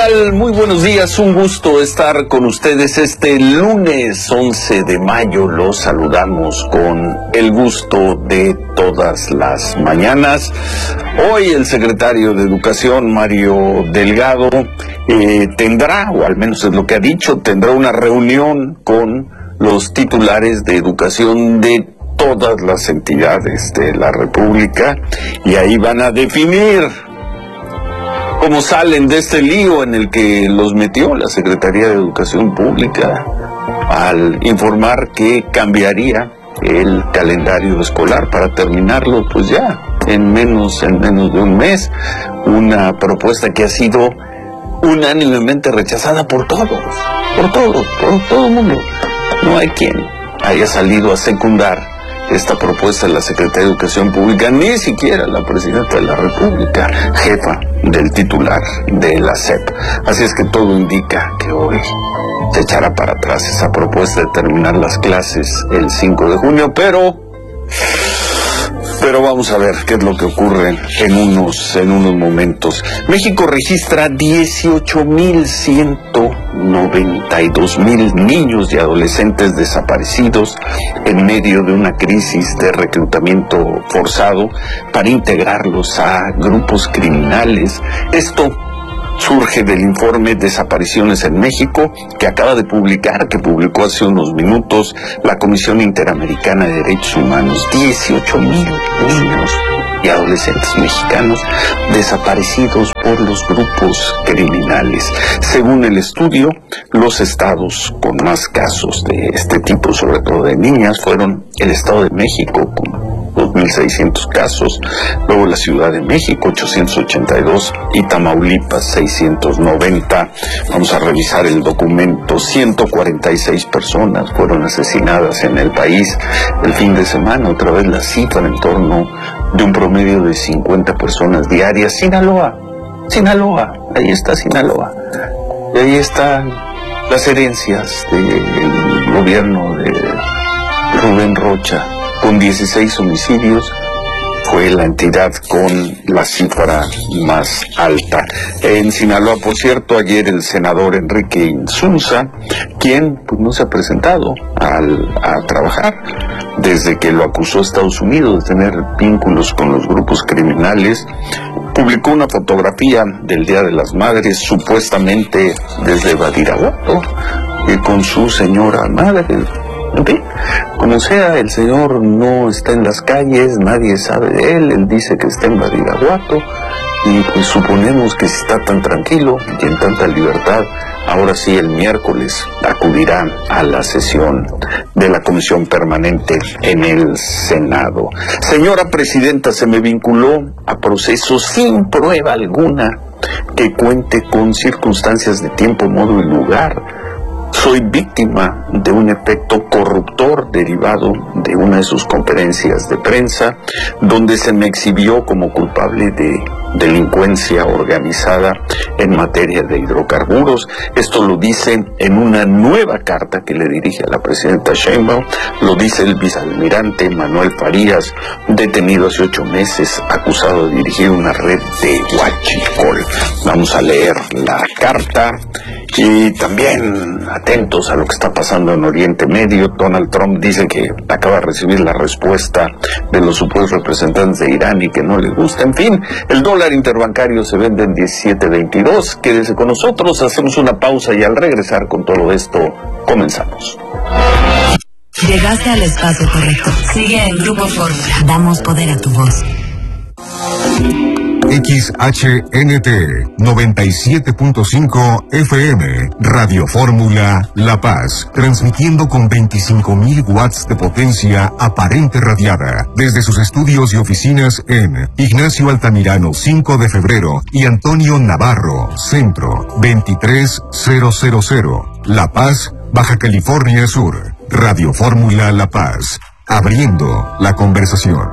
tal? Muy buenos días, un gusto estar con ustedes este lunes 11 de mayo. Los saludamos con el gusto de todas las mañanas. Hoy el secretario de Educación, Mario Delgado, tendrá, o al menos es lo que ha dicho, tendrá una reunión con los titulares de educación de todas las entidades de la República y ahí van a definir cómo salen de este lío en el que los metió la Secretaría de Educación Pública al informar que cambiaría el calendario escolar para terminarlo pues ya en menos de un mes, una propuesta que ha sido unánimemente rechazada por todo el mundo. No hay quien haya salido a secundar esta propuesta de la Secretaría de Educación Pública, ni siquiera la Presidenta de la República, jefa del titular de la SEP. Así es que todo indica que hoy se echará para atrás esa propuesta de terminar las clases el 5 de junio, pero vamos a ver qué es lo que ocurre en unos momentos. México registra 18.192.000 niños y adolescentes desaparecidos en medio de una crisis de reclutamiento forzado para integrarlos a grupos criminales. Esto surge del informe Desapariciones en México que publicó hace unos minutos la Comisión Interamericana de Derechos Humanos. 18,000 niños y adolescentes mexicanos desaparecidos por los grupos criminales. Según el estudio, los estados con más casos de este tipo, sobre todo de niñas, fueron el Estado de México con 2.600 casos, luego la Ciudad de México 882 y Tamaulipas 690. Vamos a revisar el documento. 146 personas fueron asesinadas en el país el fin de semana, otra vez la cifra en torno de un promedio de 50 personas diarias. Sinaloa, ahí está Sinaloa, y ahí están las herencias del gobierno de Rubén Rocha, con 16 homicidios. Fue la entidad con la cifra más alta. En Sinaloa, por cierto, ayer el senador Enrique Insunza, quien pues no se ha presentado a trabajar desde que lo acusó Estados Unidos de tener vínculos con los grupos criminales, publicó una fotografía del Día de las Madres, supuestamente desde Badiraguato, con su señora madre. En fin, como sea, el señor no está en las calles, nadie sabe de él dice que está en Badiraguato, y pues suponemos que si está tan tranquilo y en tanta libertad, ahora sí el miércoles acudirá a la sesión de la Comisión Permanente en el Senado. Señora Presidenta, se me vinculó a proceso sin prueba alguna que cuente con circunstancias de tiempo, modo y lugar. Soy víctima de un efecto corruptor derivado de una de sus conferencias de prensa, donde se me exhibió como culpable de delincuencia organizada en materia de hidrocarburos. Esto lo dice en una nueva carta que le dirige a la presidenta Sheinbaum, lo dice el vicealmirante Manuel Farías, detenido hace 8 meses, acusado de dirigir una red de huachicol. Vamos a leer la carta. Y también atentos a lo que está pasando en Oriente Medio. Donald Trump dice que acaba de recibir la respuesta de los supuestos representantes de Irán y que no le gusta. En fin, el dólar interbancario se vende en 17.22. Quédese con nosotros, hacemos una pausa y al regresar con todo esto, comenzamos. Llegaste al espacio correcto. Sigue en Grupo Fórmula. Damos poder a tu voz. XHNT 97.5 FM, Radio Fórmula La Paz, transmitiendo con 25.000 watts de potencia aparente radiada, desde sus estudios y oficinas en Ignacio Altamirano 5 de febrero y Antonio Navarro, Centro 23000, La Paz, Baja California Sur. Radio Fórmula La Paz, abriendo la conversación.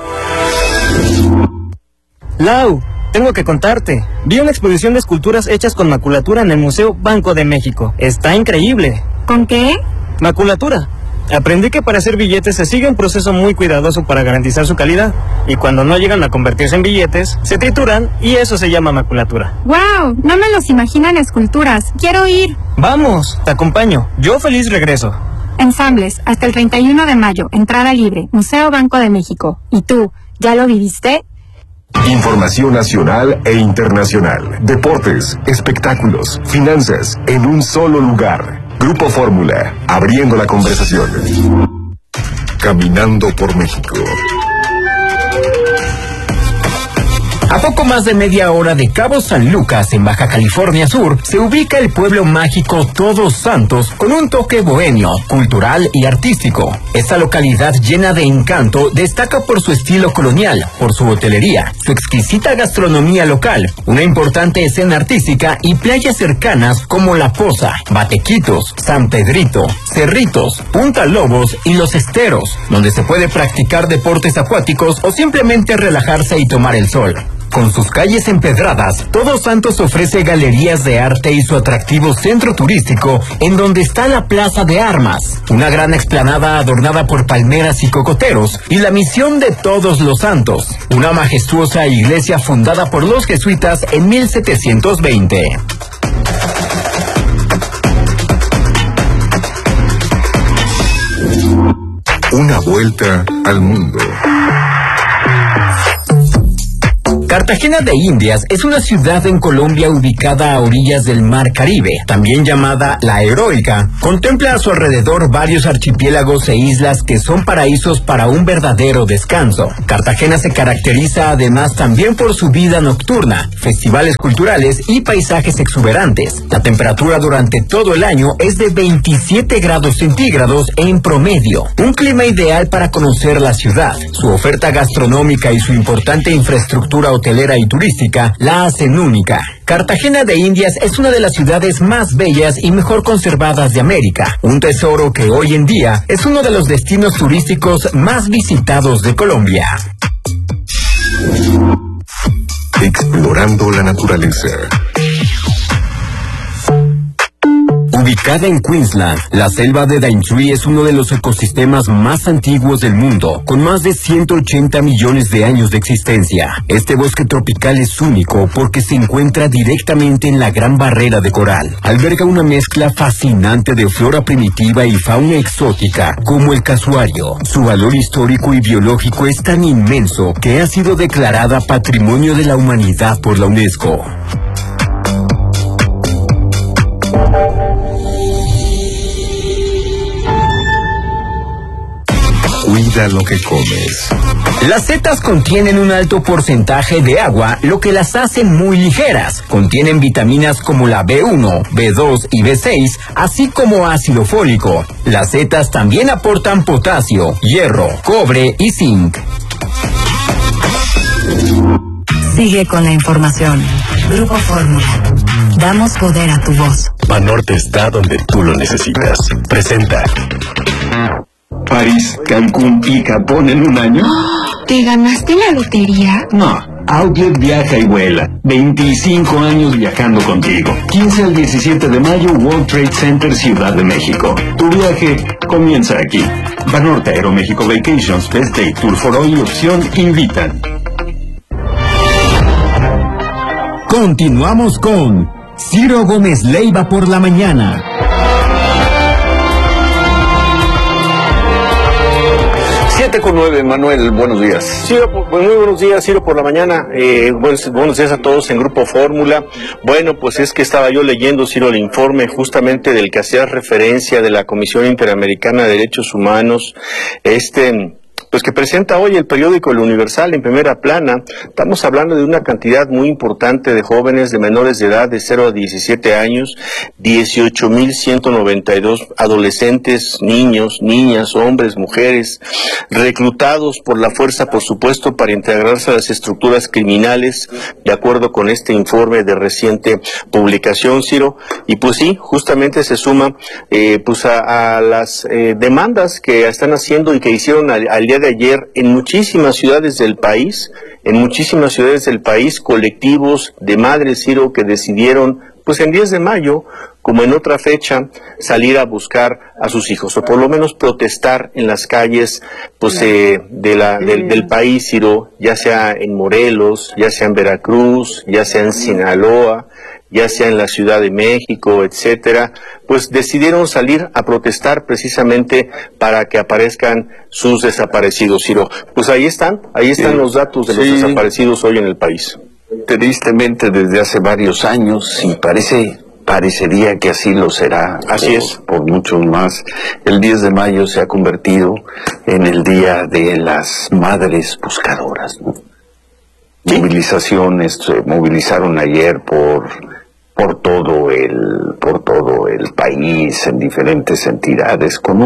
Lau, tengo que contarte. Vi una exposición de esculturas hechas con maculatura en el Museo Banco de México. Está increíble. ¿Con qué? Maculatura. Aprendí que para hacer billetes se sigue un proceso muy cuidadoso para garantizar su calidad, y cuando no llegan a convertirse en billetes, se trituran y eso se llama maculatura. ¡Wow! No me los imagino en esculturas. ¡Quiero ir! ¡Vamos! Te acompaño. Yo feliz regreso. Ensambles, hasta el 31 de mayo, entrada libre, Museo Banco de México. ¿Y tú, ya lo viviste? Información nacional e internacional, deportes, espectáculos, finanzas, en un solo lugar. Grupo Fórmula, abriendo la conversación. Caminando por México. A poco más de media hora de Cabo San Lucas, en Baja California Sur, se ubica el pueblo mágico Todos Santos, con un toque bohemio, cultural y artístico. Esta localidad llena de encanto destaca por su estilo colonial, por su hotelería, su exquisita gastronomía local, una importante escena artística y playas cercanas como La Poza, Batequitos, San Pedrito, Cerritos, Punta Lobos y Los Esteros, donde se puede practicar deportes acuáticos o simplemente relajarse y tomar el sol. Con sus calles empedradas, Todos Santos ofrece galerías de arte y su atractivo centro turístico, en donde está la Plaza de Armas, una gran explanada adornada por palmeras y cocoteros, y la Misión de Todos los Santos, una majestuosa iglesia fundada por los jesuitas en 1720. Una vuelta al mundo. Cartagena de Indias es una ciudad en Colombia ubicada a orillas del Mar Caribe, también llamada La Heroica. Contempla a su alrededor varios archipiélagos e islas que son paraísos para un verdadero descanso. Cartagena se caracteriza además también por su vida nocturna, festivales culturales y paisajes exuberantes. La temperatura durante todo el año es de 27 grados centígrados en promedio. Un clima ideal para conocer la ciudad. Su oferta gastronómica y su importante infraestructura hotelera y turística la hacen única. Cartagena de Indias es una de las ciudades más bellas y mejor conservadas de América, un tesoro que hoy en día es uno de los destinos turísticos más visitados de Colombia. Explorando la naturaleza. Ubicada en Queensland, la selva de Daintree es uno de los ecosistemas más antiguos del mundo, con más de 180 millones de años de existencia. Este bosque tropical es único porque se encuentra directamente en la Gran Barrera de Coral. Alberga una mezcla fascinante de flora primitiva y fauna exótica, como el casuario. Su valor histórico y biológico es tan inmenso que ha sido declarada Patrimonio de la Humanidad por la UNESCO. Cuida lo que comes. Las setas contienen un alto porcentaje de agua, lo que las hace muy ligeras. Contienen vitaminas como la B1, B2 y B6, así como ácido fólico. Las setas también aportan potasio, hierro, cobre y zinc. Sigue con la información. Grupo Fórmula. Damos poder a tu voz. Banorte está donde tú lo necesitas. Presenta. París, Cancún y Japón en un año. ¿Te ganaste la lotería? No, Outlet viaja y vuela. 25 años viajando contigo. 15 al 17 de mayo, World Trade Center, Ciudad de México. Tu viaje comienza aquí. Banorte Aeroméxico Vacations, Best Day, Tour for All y Opción invitan. Continuamos con Ciro Gómez Leiva por la mañana. 7:09, Manuel, buenos días. Ciro, pues muy buenos días, Ciro, por la mañana. Buenos días a todos en Grupo Fórmula. Bueno, pues es que estaba yo leyendo, Ciro, el informe justamente del que hacías referencia de la Comisión Interamericana de Derechos Humanos, pues que presenta hoy el periódico El Universal en primera plana. Estamos hablando de una cantidad muy importante de jóvenes de menores de edad de 0 a 17 años, 18,192 adolescentes, niños, niñas, hombres, mujeres, reclutados por la fuerza, por supuesto, para integrarse a las estructuras criminales, de acuerdo con este informe de reciente publicación, Ciro. Y pues sí, justamente se suma pues a las demandas que están haciendo y que hicieron al día de ayer en muchísimas ciudades del país, colectivos de madres, Ciro, que decidieron, pues en 10 de mayo, como en otra fecha, salir a buscar a sus hijos, o por lo menos protestar en las calles pues del país, Ciro, ya sea en Morelos, ya sea en Veracruz, ya sea en Sinaloa, ya sea en la Ciudad de México, etcétera, pues decidieron salir a protestar precisamente para que aparezcan sus desaparecidos, Ciro. Pues ahí están los datos de los desaparecidos hoy en el país. Tristemente desde hace varios años, y parecería que así lo será. Así es. Por muchos más. El 10 de mayo se ha convertido en el Día de las Madres Buscadoras, ¿no? ¿Sí? Movilizaciones se movilizaron ayer por todo el país, en diferentes entidades, con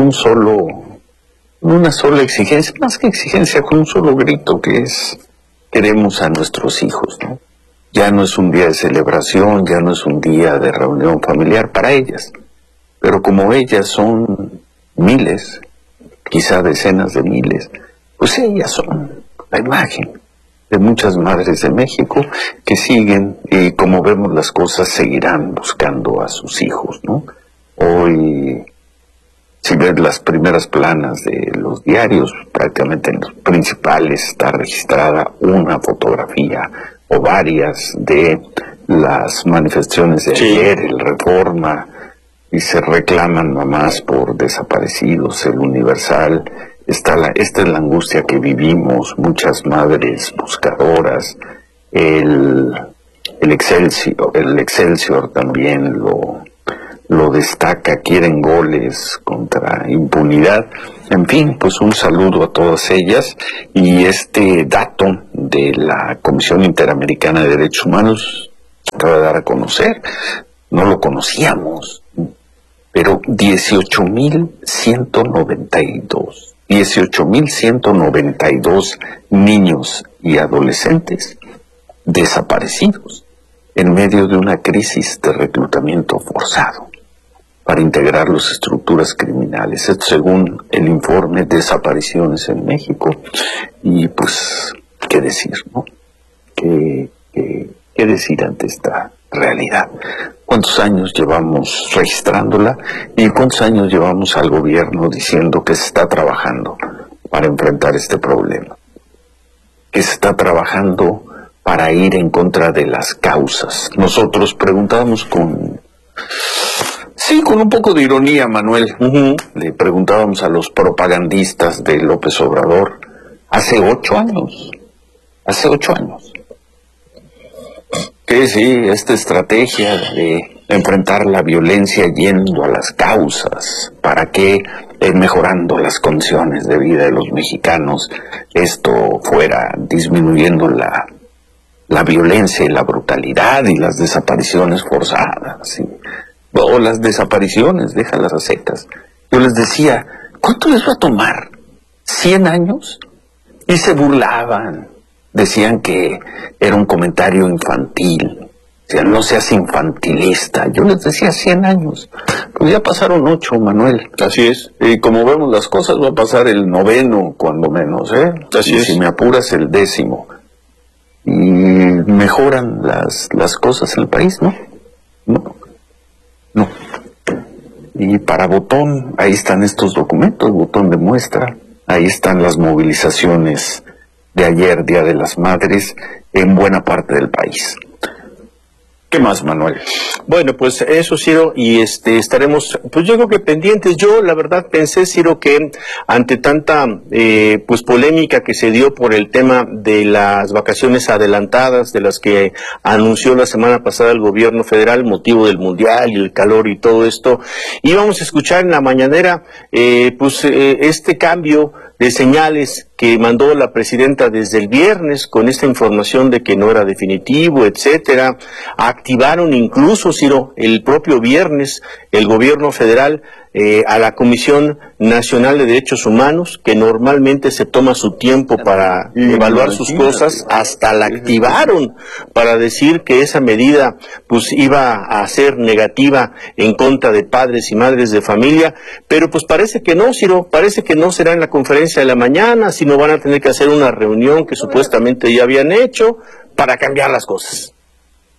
una sola exigencia, más que exigencia, con un solo grito, que es: queremos a nuestros hijos, ¿no? Ya no es un día de celebración, ya no es un día de reunión familiar para ellas, pero como ellas son miles, quizá decenas de miles, pues ellas son la imagen de muchas madres de México que siguen, y como vemos las cosas, seguirán buscando a sus hijos, ¿no? Hoy, si ves las primeras planas de los diarios, prácticamente en los principales está registrada una fotografía o varias de las manifestaciones de ayer, el Reforma, y se reclaman mamás por desaparecidos, el Universal. Esta es la angustia que vivimos, muchas madres buscadoras, el Excelsior también lo destaca, quieren goles contra impunidad. En fin, pues un saludo a todas ellas, y este dato de la Comisión Interamericana de Derechos Humanos se acaba de dar a conocer, no lo conocíamos, pero 18.192 niños y adolescentes desaparecidos en medio de una crisis de reclutamiento forzado para integrar las estructuras criminales. Esto según el informe Desapariciones en México. Y pues, ¿qué decir, no? ¿Qué decir ante esta realidad? ¿Cuántos años llevamos registrándola? ¿Y cuántos años llevamos al gobierno diciendo que se está trabajando para enfrentar este problema? Que se está trabajando para ir en contra de las causas. Nosotros preguntábamos con un poco de ironía, Manuel. Le preguntábamos a los propagandistas de López Obrador hace 8 años. Que sí, esta estrategia de enfrentar la violencia yendo a las causas, para que mejorando las condiciones de vida de los mexicanos, esto fuera disminuyendo la violencia y la brutalidad y las desapariciones forzadas, ¿sí? O las desapariciones, déjalas a secas. Yo les decía, ¿cuánto les va a tomar? ¿100 años? Y se burlaban, decían que era un comentario infantil, decían, no seas infantilista. Yo les decía 100 años, pues ya pasaron 8, Manuel. Así es. Y como vemos las cosas, va a pasar el 9, cuando menos, Así es. Si me apuras, el 10. Y mejoran las cosas en el país, ¿no? No. Y para botón, ahí están estos documentos, botón de muestra, ahí están las movilizaciones de ayer, Día de las Madres, en buena parte del país. ¿Qué más, Manuel? Bueno, pues eso, Ciro, y estaremos, pues yo creo que pendientes. Yo, la verdad, pensé, Ciro, que ante tanta pues polémica que se dio por el tema de las vacaciones adelantadas, de las que anunció la semana pasada el gobierno federal, motivo del mundial y el calor y todo esto, íbamos a escuchar en la mañanera este cambio de señales que mandó la presidenta desde el viernes con esta información de que no era definitivo, etcétera. Activaron incluso, Ciro, el propio viernes el gobierno federal a la Comisión Nacional de Derechos Humanos, que normalmente se toma su tiempo para evaluar sus cosas, hasta la activaron para decir que esa medida pues iba a ser negativa en contra de padres y madres de familia, pero pues parece que no, Ciro, parece que no será en la conferencia de la mañana, sino van a tener que hacer una reunión que supuestamente ya habían hecho para cambiar las cosas.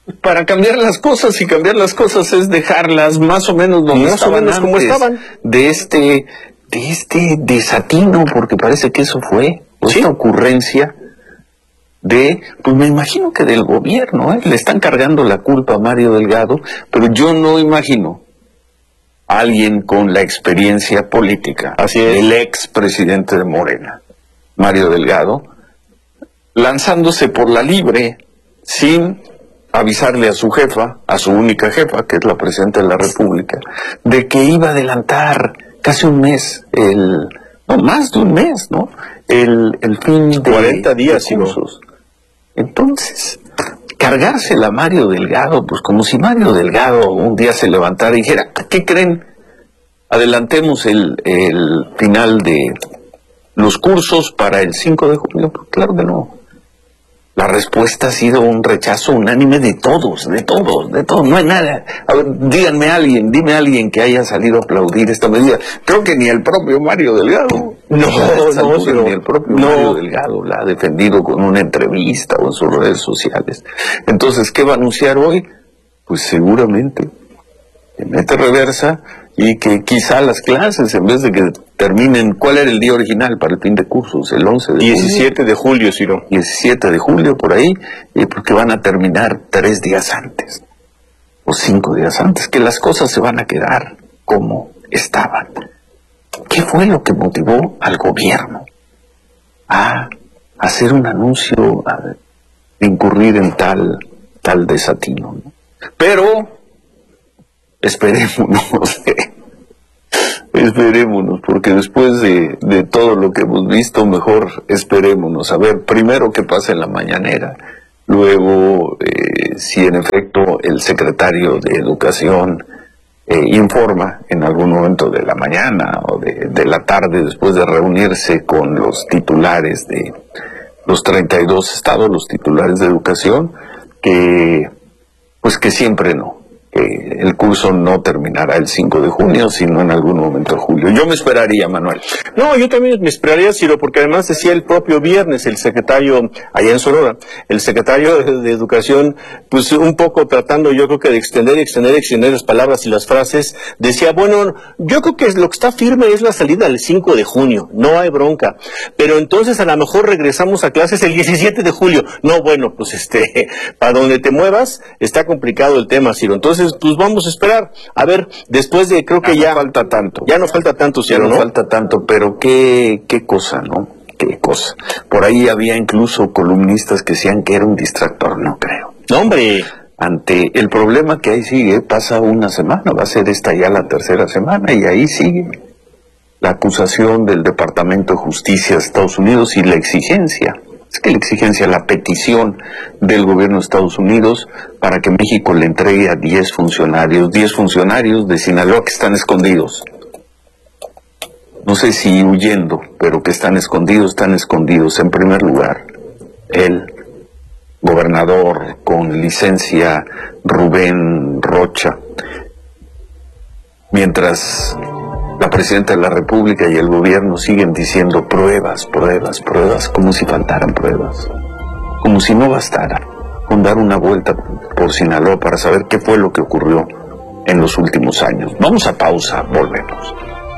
para cambiar las cosas, y cambiar las cosas es dejarlas más o menos donde estaban antes, como estaban, de este desatino, porque parece que eso fue, ¿sí?, esta ocurrencia de, pues me imagino que del gobierno, le están cargando la culpa a Mario Delgado, pero yo no imagino a alguien con la experiencia política, así es, el ex presidente de Morena, Mario Delgado, lanzándose por la libre sin avisarle a su jefa, a su única jefa, que es la presidenta de la República, de que iba a adelantar casi un mes, más de un mes, ¿no? El fin de 40 días de cursos. Entonces, cargársela a Mario Delgado, pues como si Mario Delgado un día se levantara y dijera, ¿qué creen? Adelantemos el final de los cursos para el 5 de junio. Pues claro que no. La respuesta ha sido un rechazo unánime de todos, no hay nada. A ver, dime a alguien que haya salido a aplaudir esta medida. Creo que ni el propio Mario Delgado. Ni el propio Mario Delgado la ha defendido con una entrevista o en sus redes sociales. Entonces, ¿qué va a anunciar hoy? Pues seguramente que mete reversa y que quizá las clases, en vez de que terminen, ¿cuál era el día original para el fin de cursos? El 11 de 17 de julio, Ciro. 17 de julio, por ahí, porque van a terminar 3 días antes, o 5 días antes, que las cosas se van a quedar como estaban. ¿Qué fue lo que motivó al gobierno a hacer un anuncio, a incurrir en tal desatino, ¿no? Pero esperémonos, porque después de todo lo que hemos visto, mejor esperémonos. A ver, primero qué pasa en la mañanera, luego si en efecto el secretario de Educación informa en algún momento de la mañana o de la tarde, después de reunirse con los titulares de los 32 estados, los titulares de educación, que siempre no. El curso no terminará el 5 de junio, sino en algún momento de julio. Yo me esperaría, Manuel. No, yo también me esperaría, Ciro, porque además decía el propio viernes el secretario, allá en Sonora, el secretario de Educación, pues un poco tratando, yo creo que de extender las palabras y las frases, decía, bueno, yo creo que lo que está firme es la salida del 5 de junio, no hay bronca, pero entonces a lo mejor regresamos a clases el 17 de julio. No, bueno, pues para donde te muevas está complicado el tema, Ciro. Entonces, pues vamos a esperar. A ver, después de, creo que ya no falta tanto. Ya no falta tanto, Ciro, ¿no? Ya no falta tanto, pero qué cosa, ¿no? Qué cosa. Por ahí había incluso columnistas que decían que era un distractor, no creo. No, hombre. Ante el problema que ahí sigue, pasa una semana, va a ser esta ya la tercera semana, y ahí sigue la acusación del Departamento de Justicia de Estados Unidos y la exigencia. Es que la exigencia, la petición del gobierno de Estados Unidos para que México le entregue a 10 funcionarios de Sinaloa que están escondidos. No sé si huyendo, pero que están escondidos. En primer lugar, el gobernador con licencia Rubén Rocha, mientras la presidenta de la República y el gobierno siguen diciendo pruebas, como si faltaran pruebas, como si no bastara con dar una vuelta por Sinaloa para saber qué fue lo que ocurrió en los últimos años. Vamos a pausa, volvemos.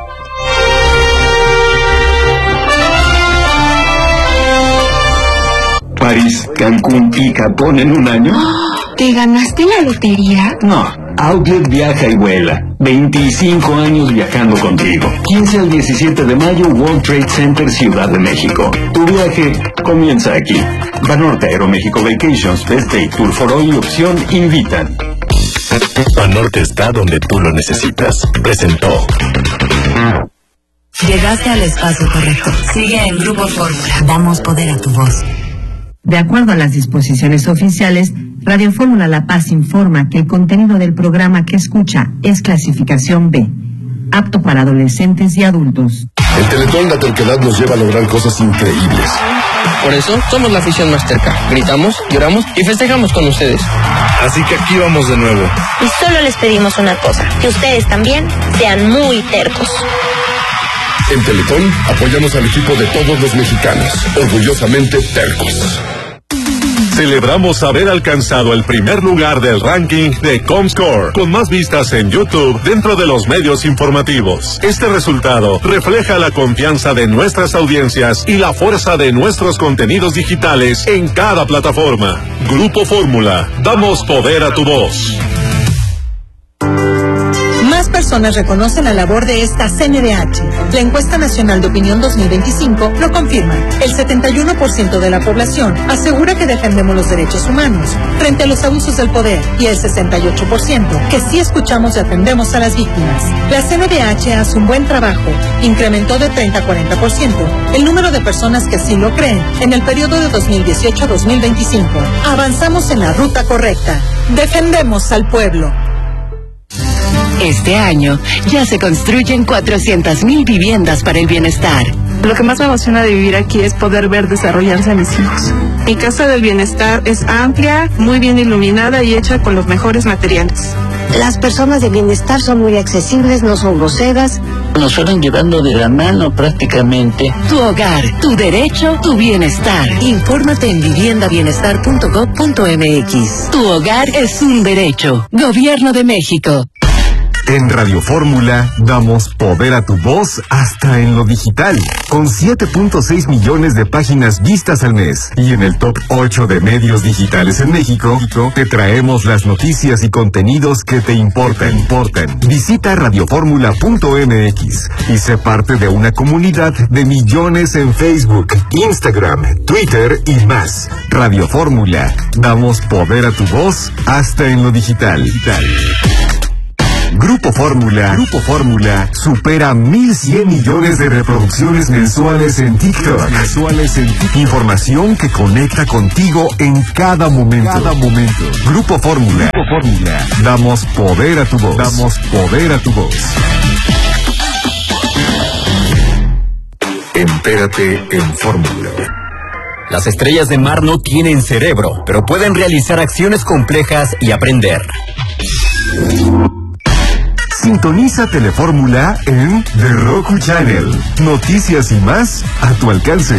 París, Cancún y Japón en un año. ¿Te ganaste la lotería? No, Outlet viaja y vuela. 25 años viajando contigo. 15 al 17 de mayo, World Trade Center, Ciudad de México. Tu viaje comienza aquí. Banorte Aeroméxico Vacations, Best Day Tour for All y Opción invitan. Banorte está donde tú lo necesitas. Presentó. Llegaste al espacio correcto. Sigue en Grupo Fórmula. Damos poder a tu voz. De acuerdo a las disposiciones oficiales, Radio Fórmula La Paz informa que el contenido del programa que escucha es clasificación B, apto para adolescentes y adultos. En Teletón la terquedad nos lleva a lograr cosas increíbles. Por eso somos la afición más terca. Gritamos, lloramos y festejamos con ustedes. Así que aquí vamos de nuevo. Y solo les pedimos una cosa, que ustedes también sean muy tercos. En Teletón apoyamos al equipo de todos los mexicanos, orgullosamente tercos. Celebramos haber alcanzado el primer lugar del ranking de Comscore, con más vistas en YouTube dentro de los medios informativos. Este resultado refleja la confianza de nuestras audiencias y la fuerza de nuestros contenidos digitales en cada plataforma. Grupo Fórmula, damos poder a tu voz. Más personas reconocen la labor de esta CNDH. La encuesta nacional de opinión 2025 lo confirma. El 71% de la población asegura que defendemos los derechos humanos frente a los abusos del poder y el 68% que sí escuchamos y atendemos a las víctimas. La CNDH hace un buen trabajo. Incrementó de 30 a 40% el número de personas que sí lo creen en el periodo de 2018 a 2025. Avanzamos en la ruta correcta. Defendemos al pueblo. Este año ya se construyen 400,000 viviendas para el bienestar. Lo que más me emociona de vivir aquí es poder ver desarrollarse a mis hijos. Mi casa del bienestar es amplia, muy bien iluminada y hecha con los mejores materiales. Las personas de bienestar son muy accesibles, no son groseras. Nos fueron llevando de la mano prácticamente. Tu hogar, tu derecho, tu bienestar. Infórmate en viviendabienestar.gov.mx. Tu hogar es un derecho. Gobierno de México. En Radio Fórmula damos poder a tu voz hasta en lo digital, con 7.6 millones de páginas vistas al mes. Y en el top 8 de medios digitales en México, te traemos las noticias y contenidos que te importan. Visita radioformula.mx y sé parte de una comunidad de millones en Facebook, Instagram, Twitter y más. Radio Fórmula, damos poder a tu voz hasta en lo digital. Grupo Fórmula supera 1,100 millones de reproducciones mensuales en TikTok. Información que conecta contigo en cada momento. Grupo Fórmula. Damos poder a tu voz. Entérate en Fórmula. Las estrellas de mar no tienen cerebro, pero pueden realizar acciones complejas y aprender. Sintoniza Telefórmula en The Roku Channel. Noticias y más a tu alcance.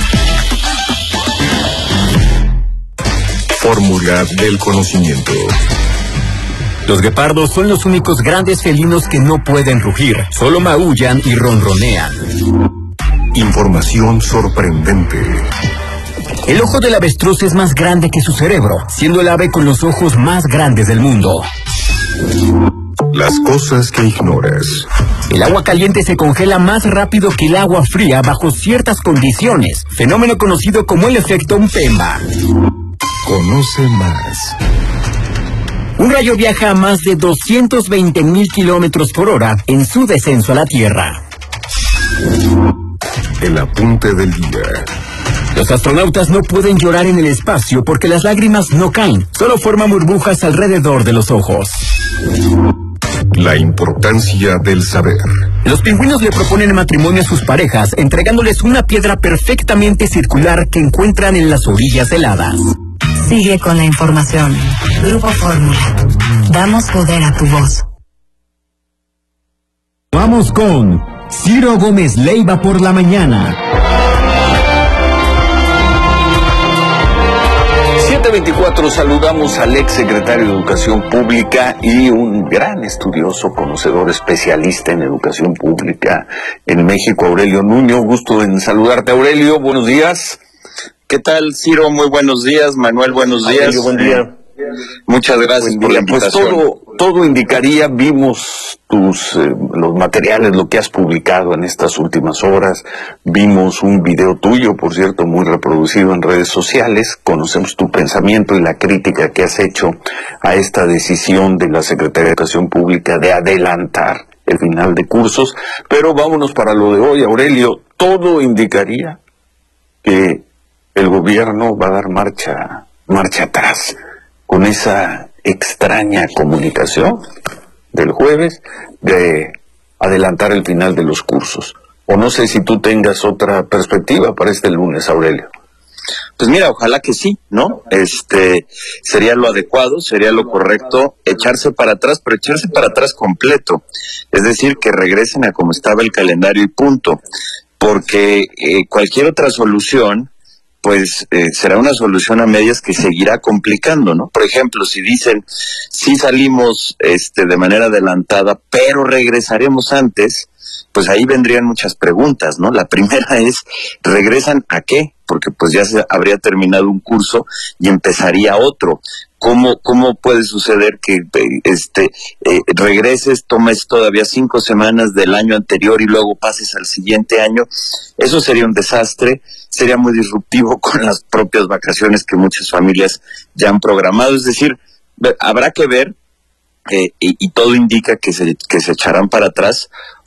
Fórmula del conocimiento. Los guepardos son los únicos grandes felinos que no pueden rugir, solo maullan y ronronean. Información sorprendente. El ojo del avestruz es más grande que su cerebro, siendo el ave con los ojos más grandes del mundo. Las cosas que ignoras. El agua caliente se congela más rápido que el agua fría bajo ciertas condiciones, fenómeno conocido como el efecto Mpemba. Conoce más. Un rayo viaja a más de 220,000 kilómetros por hora en su descenso a la Tierra. El apunte del día. Los astronautas no pueden llorar en el espacio porque las lágrimas no caen, solo forman burbujas alrededor de los ojos. La importancia del saber. Los pingüinos le proponen matrimonio a sus parejas, entregándoles una piedra perfectamente circular que encuentran en las orillas heladas. Sigue con la información. Grupo Fórmula. Damos poder a tu voz. Vamos con Ciro Gómez Leiva por la mañana. 7:24, saludamos al ex secretario de Educación Pública y un gran estudioso, conocedor, especialista en educación pública en México, Aurelio Nuño. Gusto en saludarte, Aurelio. Buenos días. ¿Qué tal, Ciro? Muy buenos días. Manuel, buenos días. Aurelio, buen día. Muchas gracias por la invitación. Pues todo indicaría, vimos los materiales, lo que has publicado en estas últimas horas, vimos un video tuyo, por cierto, muy reproducido en redes sociales, conocemos tu pensamiento y la crítica que has hecho a esta decisión de la Secretaría de Educación Pública de adelantar el final de cursos, pero vámonos para lo de hoy, Aurelio. Todo indicaría que el gobierno va a dar marcha atrás con esa extraña comunicación del jueves de adelantar el final de los cursos. O no sé si tú tengas otra perspectiva para este lunes, Aurelio. Pues mira, ojalá que sí, ¿no? Sería lo adecuado, sería lo correcto, echarse para atrás, pero echarse para atrás completo. Es decir, que regresen a como estaba el calendario y punto. Porque cualquier otra solución pues será una solución a medias que seguirá complicando, ¿no? Por ejemplo, si dicen, sí salimos de manera adelantada, pero regresaremos antes, pues ahí vendrían muchas preguntas, ¿no? La primera es, ¿regresan a qué? Porque pues ya se habría terminado un curso y empezaría otro. ¿Cómo puede suceder que regreses, tomes todavía 5 semanas del año anterior y luego pases al siguiente año? Eso sería un desastre, sería muy disruptivo con las propias vacaciones que muchas familias ya han programado. Es decir, habrá que ver, y todo indica que se echarán para atrás.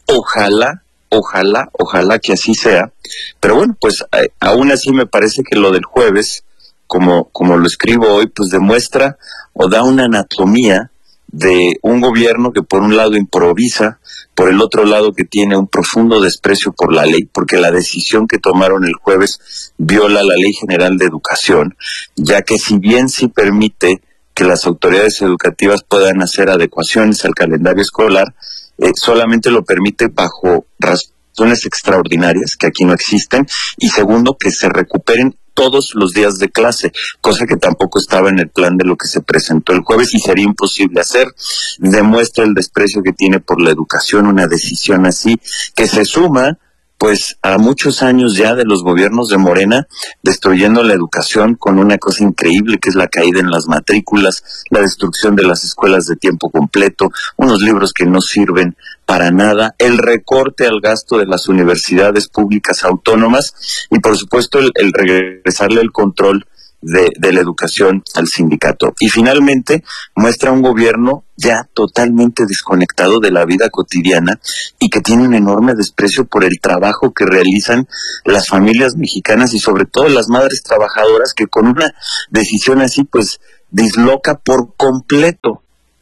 Ojalá que así sea. Pero bueno, pues aún así me parece que lo del jueves, como lo escribo hoy, pues demuestra o da una anatomía de un gobierno que por un lado improvisa, por el otro lado que tiene un profundo desprecio por la ley, porque la decisión que tomaron el jueves viola la Ley General de Educación, ya que si bien sí permite que las autoridades educativas puedan hacer adecuaciones al calendario escolar, solamente lo permite bajo razones extraordinarias, que aquí no existen, y segundo, que se recuperen todos los días de clase, cosa que tampoco estaba en el plan de lo que se presentó el jueves y sería imposible hacer. Demuestra el desprecio que tiene por la educación una decisión así, que se suma pues a muchos años ya de los gobiernos de Morena destruyendo la educación con una cosa increíble que es la caída en las matrículas, la destrucción de las escuelas de tiempo completo, unos libros que no sirven para nada, el recorte al gasto de las universidades públicas autónomas y por supuesto el regresarle el control de la educación al sindicato. Y finalmente muestra un gobierno ya totalmente desconectado de la vida cotidiana y que tiene un enorme desprecio por el trabajo que realizan las familias mexicanas y sobre todo las madres trabajadoras que con una decisión así pues disloca por completo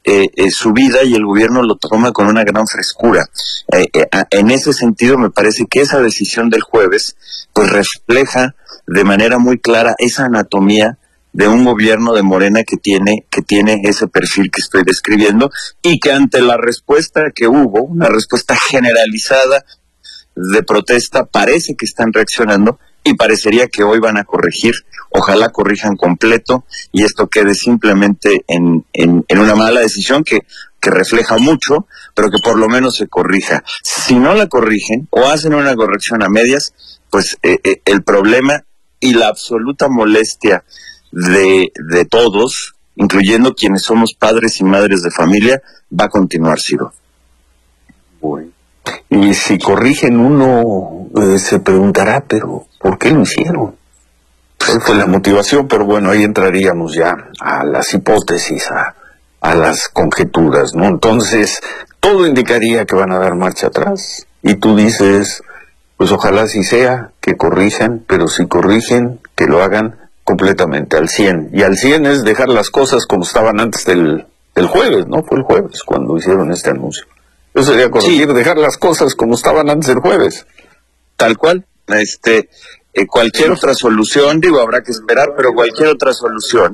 su vida y el gobierno lo toma con una gran frescura. En ese sentido me parece que esa decisión del jueves pues refleja de manera muy clara esa anatomía de un gobierno de Morena que tiene ese perfil que estoy describiendo y que ante la respuesta que hubo, una respuesta generalizada de protesta, parece que están reaccionando y parecería que hoy van a corregir. Ojalá corrijan completo y esto quede simplemente en una mala decisión que refleja mucho, pero que por lo menos se corrija. Si no la corrigen o hacen una corrección a medias, pues el problema y la absoluta molestia de todos, incluyendo quienes somos padres y madres de familia, va a continuar, Ciro. Bueno. Y si corrigen uno, se preguntará, pero ¿por qué lo hicieron? ¿Cuál fue la motivación? Pero bueno, ahí entraríamos ya a las hipótesis, a las conjeturas, ¿no? Entonces, todo indicaría que van a dar marcha atrás. Y tú dices, pues ojalá sí sea, que corrijan, pero si corrigen, que lo hagan completamente, al 100. Y al 100 es dejar las cosas como estaban antes del jueves, ¿no? Fue el jueves cuando hicieron este anuncio. Eso sería corregir, sí. Dejar las cosas como estaban antes del jueves. Tal cual. Cualquier otra solución, habrá que esperar, pero cualquier otra solución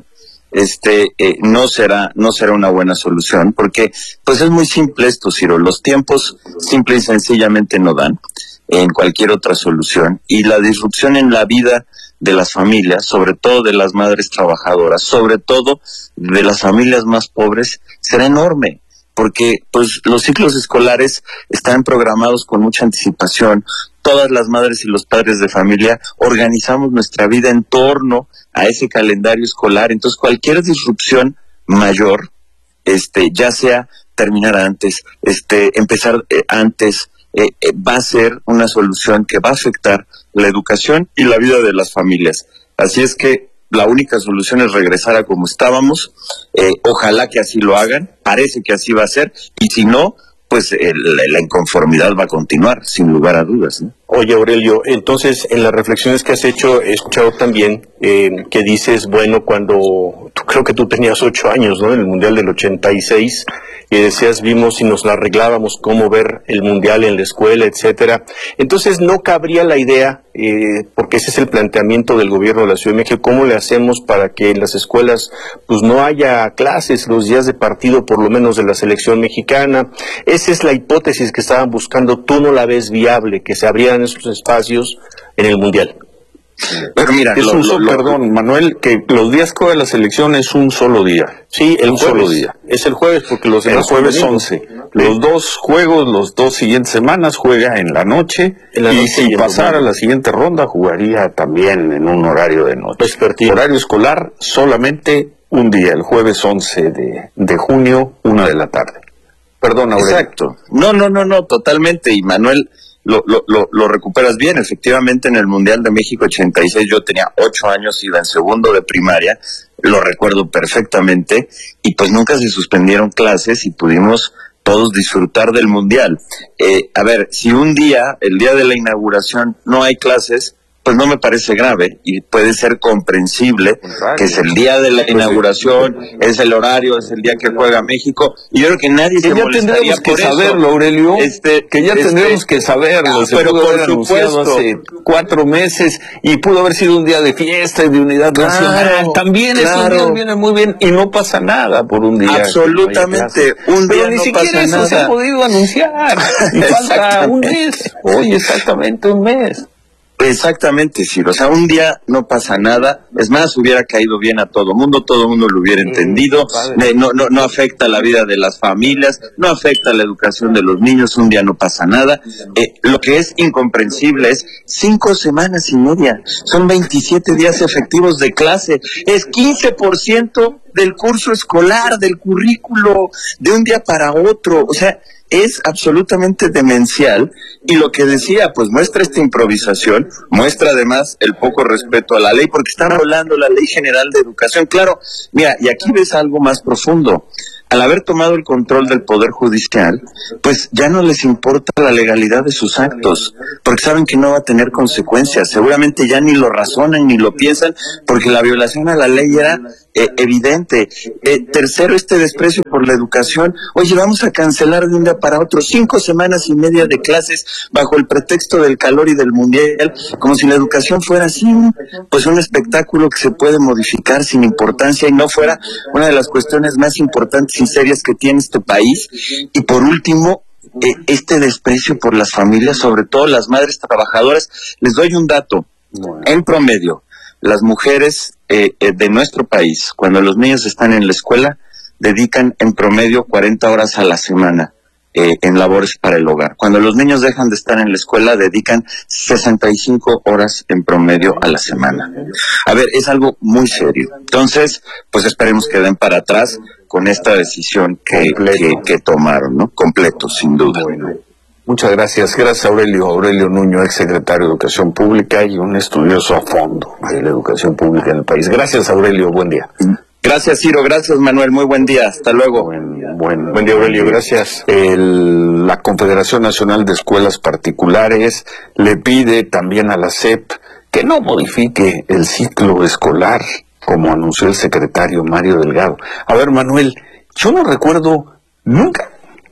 no será una buena solución, porque pues es muy simple esto, Ciro, los tiempos simple y sencillamente no dan en cualquier otra solución, y la disrupción en la vida de las familias, sobre todo de las madres trabajadoras, sobre todo de las familias más pobres, será enorme, porque pues los ciclos escolares están programados con mucha anticipación. Todas las madres y los padres de familia organizamos nuestra vida en torno a ese calendario escolar. Entonces, cualquier disrupción mayor, ya sea terminar antes, empezar antes, va a ser una solución que va a afectar la educación y la vida de las familias. Así es que la única solución es regresar a como estábamos. Ojalá que así lo hagan. Parece que así va a ser. Y si no, pues la inconformidad va a continuar, sin lugar a dudas, ¿no? Oye, Aurelio, entonces en las reflexiones que has hecho, he escuchado también que dices, bueno, creo que tú tenías 8 años, ¿no? En el Mundial del 86, y decías, vimos y nos la arreglábamos cómo ver el Mundial en la escuela, etcétera. Entonces no cabría la idea, porque ese es el planteamiento del gobierno de la Ciudad de México, ¿cómo le hacemos para que en las escuelas pues no haya clases los días de partido, por lo menos de la selección mexicana? Esa es la hipótesis que estaban buscando. ¿Tú no la ves viable, que se abrieran esos espacios en el Mundial? Pero mira, perdón, Manuel, que los días que juega la selección es un solo día. Sí, el jueves. Solo día. Es el jueves porque los demás el jueves 11. Los dos juegos, los dos siguientes semanas juega en la noche, y si pasara a la siguiente ronda jugaría también en un horario de noche. Horario escolar solamente un día, el jueves 11 de junio, 1 de la tarde. Perdón, Aurelio. Exacto. No, totalmente. Y Manuel, lo recuperas bien. Efectivamente, en el Mundial de México 86 yo tenía 8 años, iba en segundo de primaria, lo recuerdo perfectamente, y pues nunca se suspendieron clases y pudimos todos disfrutar del Mundial. A ver, si un día, el día de la inauguración, no hay clases, pues no me parece grave y puede ser comprensible que es el día de la inauguración, es el horario, es el día que juega México, y yo creo que nadie se molestaría por eso. Saberlo, Aurelio, que ya tendríamos que saberlo, pero por supuesto, hace 4 meses y pudo haber sido un día de fiesta y de unidad nacional, también esos días vienen muy bien y no pasa nada por un día. Absolutamente, un día pero ni siquiera eso se ha podido anunciar, y falta un mes, hoy exactamente un mes. Exactamente, Ciro. O sea, un día no pasa nada. Es más, hubiera caído bien a todo mundo lo hubiera entendido. No afecta la vida de las familias, no afecta la educación de los niños. Un día no pasa nada. Lo que es incomprensible es 5 semanas y media. Son 27 días efectivos de clase. Es 15% del curso escolar, del currículo, de un día para otro. O sea, es absolutamente demencial, y lo que decía, pues muestra esta improvisación, muestra además el poco respeto a la ley, porque está violando la Ley General de Educación. Claro, mira, y aquí ves algo más profundo. Al haber tomado el control del Poder Judicial, pues ya no les importa la legalidad de sus actos, porque saben que no va a tener consecuencias. Seguramente ya ni lo razonan ni lo piensan, porque la violación a la ley era evidente. Tercero, este desprecio por la educación. Oye, vamos a cancelar de un día para otro 5 semanas y media de clases bajo el pretexto del calor y del mundial, como si la educación fuera así, pues un espectáculo que se puede modificar sin importancia y no fuera una de las cuestiones más importantes y serias que tiene este país. Y por último, este desprecio por las familias, sobre todo las madres trabajadoras. Les doy un dato. En promedio, las mujeres de nuestro país, cuando los niños están en la escuela, dedican en promedio 40 horas a la semana en labores para el hogar. Cuando los niños dejan de estar en la escuela, dedican 65 horas en promedio a la semana. A ver, es algo muy serio. Entonces, pues esperemos que den para atrás con esta decisión que tomaron, ¿no? Completo, sin duda. Bueno, muchas gracias. Gracias, Aurelio Nuño, ex secretario de Educación Pública y un estudioso a fondo de la educación pública en el país. Gracias, Aurelio. Buen día. Gracias, Ciro. Gracias, Manuel. Muy buen día. Hasta luego. Buen día, Aurelio. Gracias. La Confederación Nacional de Escuelas Particulares le pide también a la SEP que no modifique el ciclo escolar, como anunció el secretario Mario Delgado. A ver, Manuel, yo no recuerdo nunca,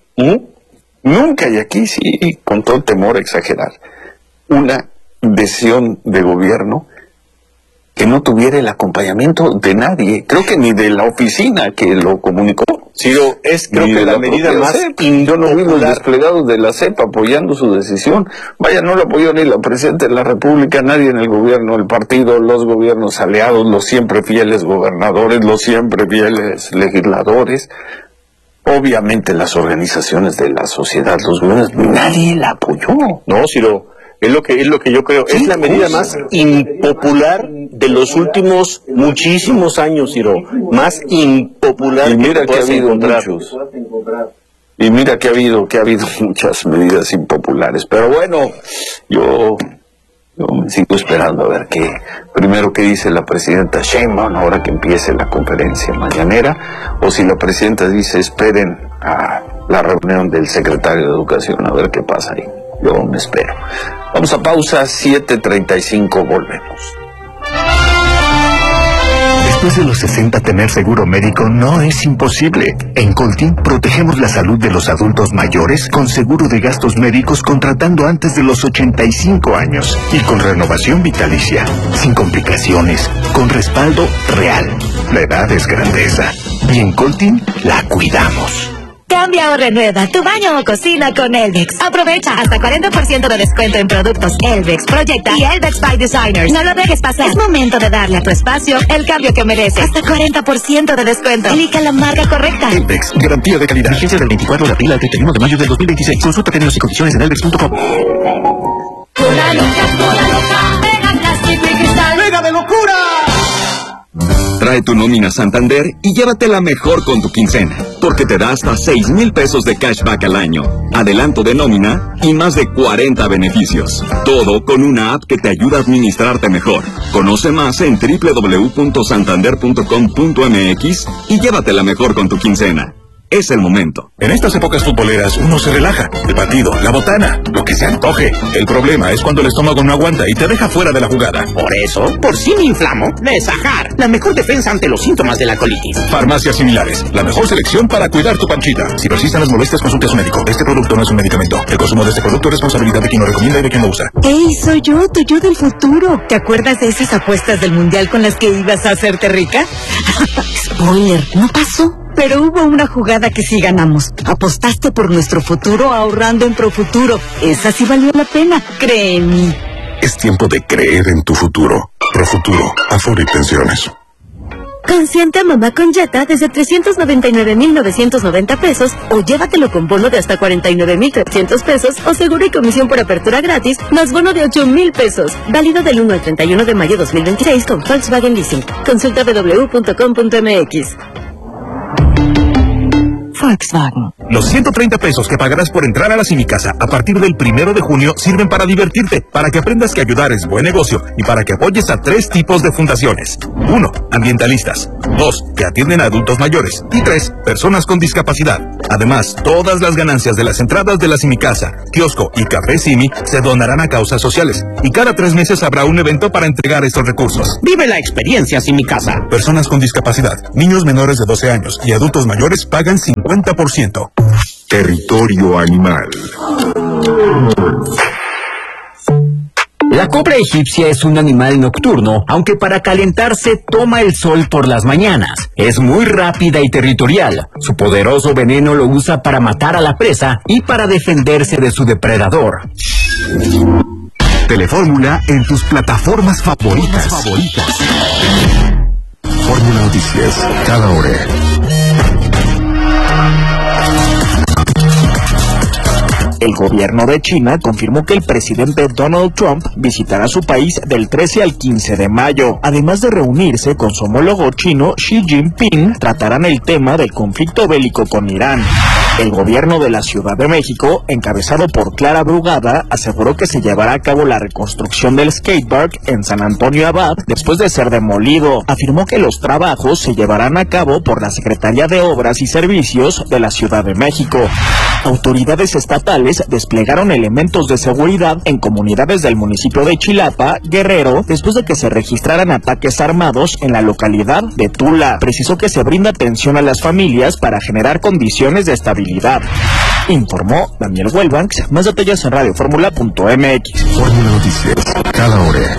y aquí sí, con todo temor a exagerar, una decisión de gobierno que no tuviera el acompañamiento de nadie, creo que ni de la oficina que lo comunicó. Ciro, es creo que la medida más yo no vi los desplegados de la CEP apoyando su decisión. Vaya, no lo apoyó ni la Presidenta de la República, nadie en el gobierno, el partido, los gobiernos aliados, los siempre fieles gobernadores, los siempre fieles legisladores, obviamente las organizaciones de la sociedad, los gobiernos, nadie la apoyó. No, Ciro, es lo que yo creo, es la medida más impopular de los últimos muchísimos años, Ciro, más impopular. Y mira que ha habido muchos. Y mira que ha habido muchas medidas impopulares, pero bueno, yo me sigo esperando a ver primero qué dice la presidenta Sheinbaum ahora que empiece la conferencia mañanera, o si la presidenta dice esperen a la reunión del secretario de Educación, a ver qué pasa ahí. Yo me espero. Vamos a pausa, 7:35, volvemos. Después de los 60, tener seguro médico no es imposible. En Coltin protegemos la salud de los adultos mayores con seguro de gastos médicos contratando antes de los 85 años y con renovación vitalicia, sin complicaciones, con respaldo real. La edad es grandeza y en Coltin la cuidamos. Cambia o renueva tu baño o cocina con Elvex. Aprovecha hasta 40% de descuento en productos Elvex, Proyecta y Elvex by Designers. No lo dejes pasar. Es momento de darle a tu espacio el cambio que merece. Hasta 40% de descuento. Elija la marca correcta. Elvex, garantía de calidad. Vigencia del 24 de abril al 31 de mayo del 2026. Consulta términos y condiciones en elvex.com. Cola loca, Mega Plástico y Cristal. ¡Mega de locura! Trae tu nómina Santander y llévatela mejor con tu quincena, porque te da hasta 6,000 pesos de cashback al año, adelanto de nómina y más de 40 beneficios. Todo con una app que te ayuda a administrarte mejor. Conoce más en www.santander.com.mx y llévatela mejor con tu quincena. Es el momento. En estas épocas futboleras uno se relaja. El partido, la botana, lo que se antoje. El problema es cuando el estómago no aguanta y te deja fuera de la jugada. Por eso, por si me inflamo, Nesajar, la mejor defensa ante los síntomas de la colitis. Farmacias similares, la mejor selección para cuidar tu panchita. Si persisten las molestias, consulte a su médico. Este producto no es un medicamento. El consumo de este producto es responsabilidad de quien lo recomienda y de quien lo usa. ¡Ey, soy yo, tu yo del futuro! ¿Te acuerdas de esas apuestas del mundial con las que ibas a hacerte rica? Spoiler, no pasó. Pero hubo una jugada que sí ganamos. Apostaste por nuestro futuro ahorrando en Profuturo. Esa sí valió la pena, cree en mí. Es tiempo de creer en tu futuro. Profuturo, Afore y Pensiones. Consiente a mamá con Jetta desde 399,990 pesos o llévatelo con bono de hasta 49,300 pesos o seguro y comisión por apertura gratis más bono de 8,000 pesos. Válido del 1 al 31 de mayo 2026 con Volkswagen Leasing. Consulta www.com.mx. Volkswagen. Los 130 pesos que pagarás por entrar a la Simicasa a partir del 1 de junio sirven para divertirte, para que aprendas que ayudar es buen negocio y para que apoyes a 3 tipos de fundaciones. 1. Ambientalistas. 2. Que atienden a adultos mayores. Y 3. Personas con discapacidad. Además, todas las ganancias de las entradas de la Simicasa, kiosco y café Simi se donarán a causas sociales. Y cada 3 meses habrá un evento para entregar estos recursos. Vive la experiencia Simicasa. Personas con discapacidad, niños menores de 12 años y adultos mayores pagan 50%. Territorio animal. La cobra egipcia es un animal nocturno, aunque para calentarse toma el sol por las mañanas. Es muy rápida y territorial. Su poderoso veneno lo usa para matar a la presa y para defenderse de su depredador. Telefórmula en tus plataformas favoritas. Fórmula Noticias, cada hora. El gobierno de China confirmó que el presidente Donald Trump visitará su país del 13 al 15 de mayo. Además de reunirse con su homólogo chino Xi Jinping, tratarán el tema del conflicto bélico con Irán. El gobierno de la Ciudad de México, encabezado por Clara Brugada, aseguró que se llevará a cabo la reconstrucción del skatepark en San Antonio Abad después de ser demolido. Afirmó que los trabajos se llevarán a cabo por la Secretaría de Obras y Servicios de la Ciudad de México. Autoridades estatales desplegaron elementos de seguridad en comunidades del municipio de Chilapa, Guerrero, después de que se registraran ataques armados en la localidad de Tula. Precisó que se brinda atención a las familias para generar condiciones de estabilidad. Informó Daniel Huelbanks. Más detalles en radioformula.mx. Fórmula Noticias, cada hora.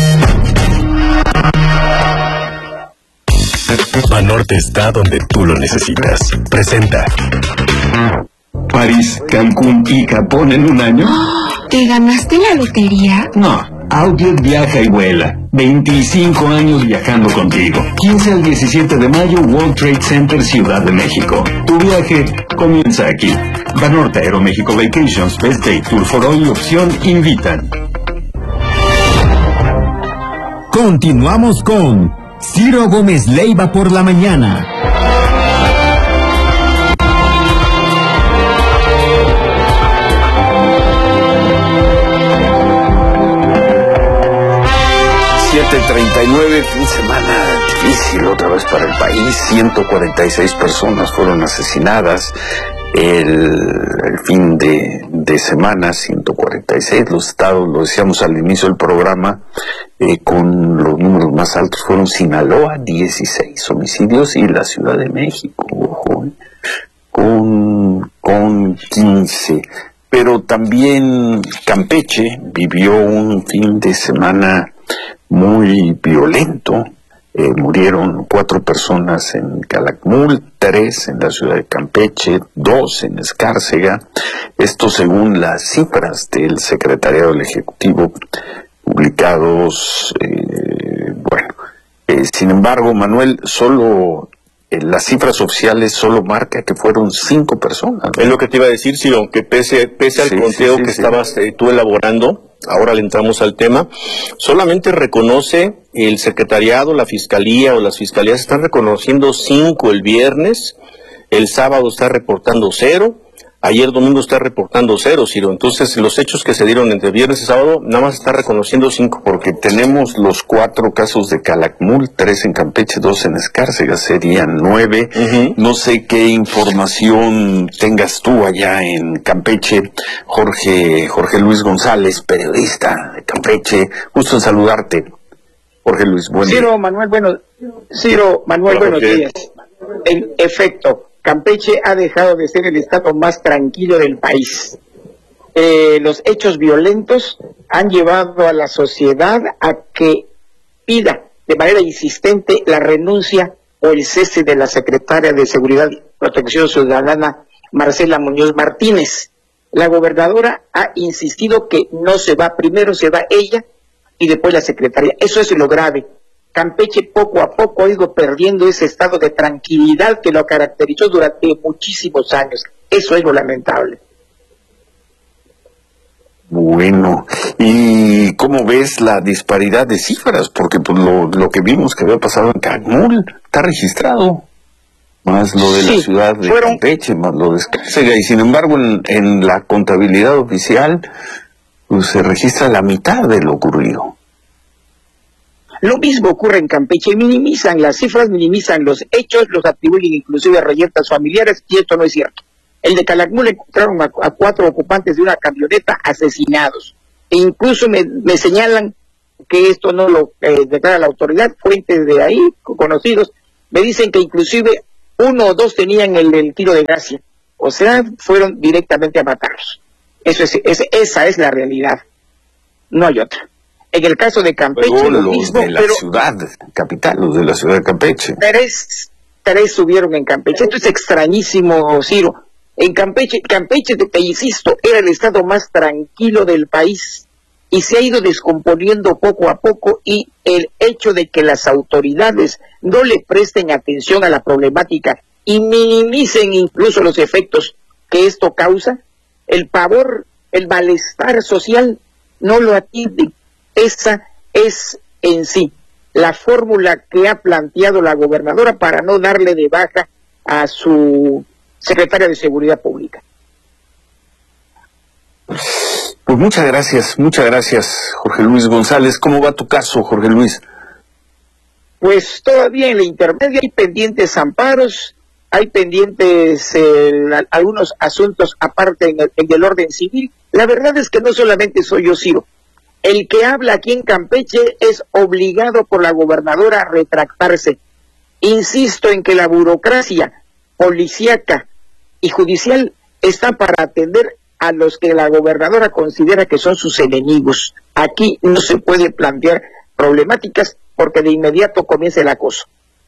Banorte está donde tú lo necesitas. Presenta París, Cancún y Japón en un año. ¿Te ganaste la lotería? No, Outlet viaja y vuela. 25 años viajando contigo. 15 al 17 de mayo, World Trade Center, Ciudad de México. Tu viaje comienza aquí. Banorte Aeroméxico Vacations, Best Day Tour for All y Opción invitan. Continuamos con Ciro Gómez Leiva por la mañana. .39, fin de semana difícil otra vez para el país. 146 personas fueron asesinadas el fin de semana, 146. Los estados, lo decíamos al inicio del programa, con los números más altos fueron Sinaloa, 16 homicidios, y la Ciudad de México, ojo, con 15. Pero también Campeche vivió un fin de semana muy violento. Murieron 4 personas en Calakmul, 3 en la ciudad de Campeche, 2 en Escárcega. Esto según las cifras del Secretariado del Ejecutivo publicados. Sin embargo, Manuel, solo las cifras oficiales solo marca que fueron 5 personas. Es lo que te iba a decir, sí, aunque pese al conteo que estabas tú elaborando, ahora le entramos al tema, solamente reconoce el secretariado, la fiscalía o las fiscalías están reconociendo 5 el viernes, el sábado está reportando 0, ayer domingo está reportando 0, Ciro. Entonces los hechos que se dieron entre viernes y sábado nada más está reconociendo 5. Porque tenemos los 4 casos de Calakmul, 3 en Campeche, 2 en Escárcega, serían 9. No sé qué información tengas tú allá en Campeche, Jorge Luis González, periodista de Campeche. Gusto en saludarte, Jorge Luis. Buen día. Ciro Manuel, buenos días. En efecto, Campeche ha dejado de ser el estado más tranquilo del país. Los hechos violentos han llevado a la sociedad a que pida de manera insistente la renuncia o el cese de la secretaria de Seguridad y Protección Ciudadana, Marcela Muñoz Martínez. La gobernadora ha insistido que no se va, primero se va ella y después la secretaria. Eso es lo grave. Campeche poco a poco ha ido perdiendo ese estado de tranquilidad que lo caracterizó durante muchísimos años. Eso es lo lamentable. Bueno, ¿y cómo ves la disparidad de cifras? Porque pues, lo que vimos que había pasado en Calakmul está registrado, más lo de la ciudad de Campeche, más lo de Escárcega, y sin embargo en la contabilidad oficial pues, se registra la mitad de lo ocurrido. Lo mismo ocurre en Campeche, minimizan las cifras, minimizan los hechos, los atribuyen inclusive a reyertas familiares, y esto no es cierto. El de Calakmul encontraron a 4 ocupantes de una camioneta asesinados, e incluso me señalan que esto no lo declara la autoridad, fuentes de ahí, conocidos, me dicen que inclusive 1 o 2 tenían el tiro de gracia, o sea, fueron directamente a matarlos. Esa es la realidad, no hay otra. En el caso de Campeche, pero lo mismo, de la ciudad capital, los de la ciudad de Campeche. 3 subieron en Campeche. Esto es extrañísimo, Ciro. En Campeche, te insisto, era el estado más tranquilo del país y se ha ido descomponiendo poco a poco, y el hecho de que las autoridades no le presten atención a la problemática y minimicen incluso los efectos que esto causa, el pavor, el malestar social no lo atiende. Esa es en sí la fórmula que ha planteado la gobernadora para no darle de baja a su secretaria de Seguridad Pública. Pues muchas gracias, Jorge Luis González. ¿Cómo va tu caso, Jorge Luis? Pues todavía en la intermedia hay pendientes amparos, hay pendientes algunos asuntos aparte en el orden civil. La verdad es que no solamente soy yo, Ciro. El que habla aquí en Campeche es obligado por la gobernadora a retractarse. Insisto en que la burocracia policíaca y judicial está para atender a los que la gobernadora considera que son sus enemigos. Aquí no se puede plantear problemáticas porque de inmediato comienza el acoso.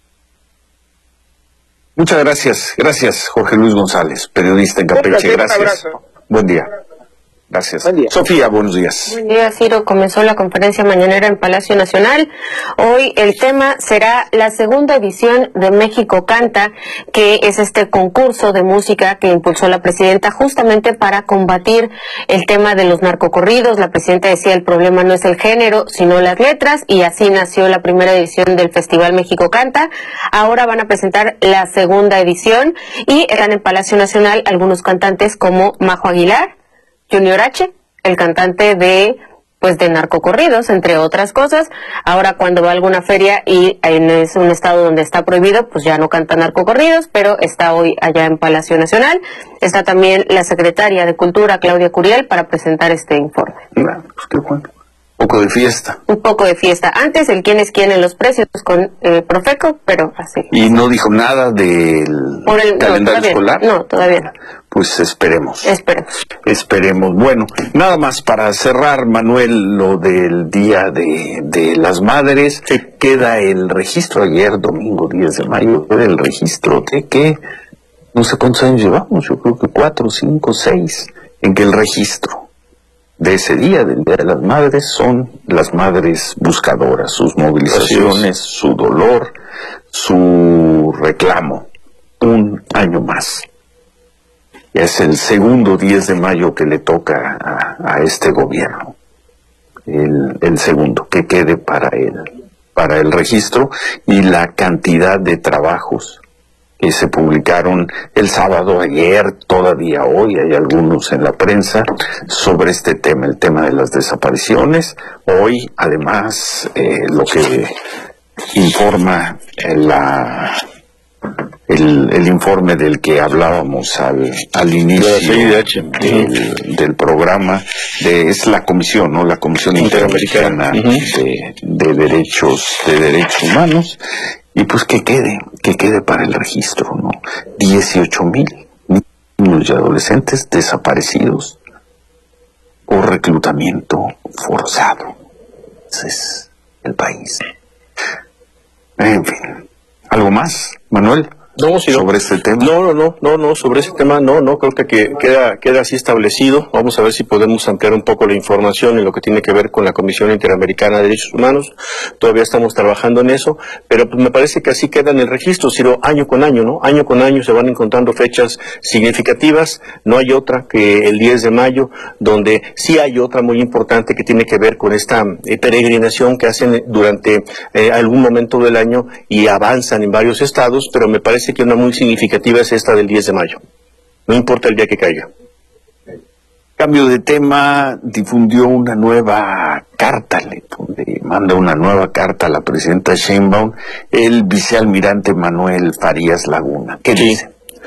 Muchas gracias Jorge Luis González, periodista en Campeche. Gracias. Un abrazo. Buen día. Gracias. Sofía, buenos días. Buen día, Ciro. Comenzó la conferencia mañanera en Palacio Nacional. Hoy el tema será la segunda edición de México Canta, que es este concurso de música que impulsó la presidenta justamente para combatir el tema de los narcocorridos. La presidenta decía el problema no es el género, sino las letras, y así nació la primera edición del Festival México Canta. Ahora van a presentar la segunda edición y están en Palacio Nacional algunos cantantes como Majo Aguilar, Junior H, el cantante de narcocorridos, entre otras cosas. Ahora cuando va a alguna feria y es un estado donde está prohibido, pues ya no canta narcocorridos, pero está hoy allá en Palacio Nacional. Está también la secretaria de Cultura, Claudia Curiel, para presentar este informe. Pues qué bueno. poco de fiesta. Un poco de fiesta. Antes el quién es quién en los precios con Profeco, pero así. ¿Y no dijo nada del calendario escolar? No, todavía no. Pues esperemos. Esperemos. Bueno, nada más para cerrar, Manuel, lo del Día de las Madres. Queda el registro ayer, domingo 10 de mayo, queda el registro de que, no sé cuántos años llevamos, yo creo que 4, 5, 6, en que el registro de ese día, del Día de las Madres, son las madres buscadoras, sus movilizaciones, su dolor, su reclamo. Un año más. Ya es el segundo 10 de mayo que le toca a este gobierno. El segundo, que quede para el registro, y la cantidad de trabajos que se publicaron el sábado, ayer, todavía hoy, hay algunos en la prensa, sobre este tema, el tema de las desapariciones. Hoy, además, lo que informa el informe del que hablábamos al inicio del programa, es la comisión, ¿no? La Comisión Interamericana de Derechos Humanos. Y pues que quede para el registro, ¿no? 18,000 niños y adolescentes desaparecidos por reclutamiento forzado. Ese es el país. En fin, ¿algo más, Manuel? No, sí, sobre este tema. No, sobre ese tema no, creo que queda así establecido. Vamos a ver si podemos ampliar un poco la información en lo que tiene que ver con la Comisión Interamericana de Derechos Humanos. Todavía estamos trabajando en eso, pero pues me parece que así queda en el registro, Ciro, año con año, ¿no? Año con año se van encontrando fechas significativas. No hay otra que el 10 de mayo, donde sí hay otra muy importante que tiene que ver con esta peregrinación que hacen durante algún momento del año y avanzan en varios estados, pero me parece que una muy significativa es esta del 10 de mayo. No importa el día que caiga. Cambio de tema, difundió una nueva carta, le manda una nueva carta a la presidenta Sheinbaum, el vicealmirante Manuel Farías Laguna. ¿Qué dice?